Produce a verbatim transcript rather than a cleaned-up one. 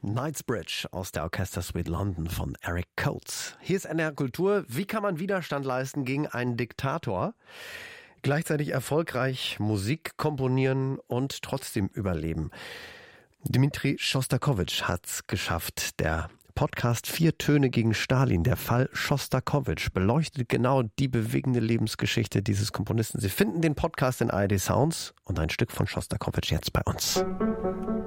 Knightsbridge aus der Orchestersuite London von Eric Coates. Hier ist N D R Kultur. Wie kann man Widerstand leisten gegen einen Diktator? Gleichzeitig erfolgreich Musik komponieren und trotzdem überleben. Dmitri Schostakowitsch hat's geschafft. Der Podcast Vier Töne gegen Stalin, der Fall Schostakowitsch, beleuchtet genau die bewegende Lebensgeschichte dieses Komponisten. Sie finden den Podcast in A R D Sounds und ein Stück von Schostakowitsch jetzt bei uns.